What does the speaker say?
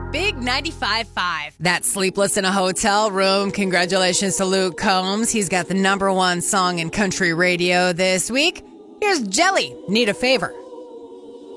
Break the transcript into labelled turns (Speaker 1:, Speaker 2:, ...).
Speaker 1: Big 95.5. That's Sleepless in a Hotel Room. Congratulations to Luke Combs. He's got the #1 song in country radio this week. Here's Jelly, Need a Favor.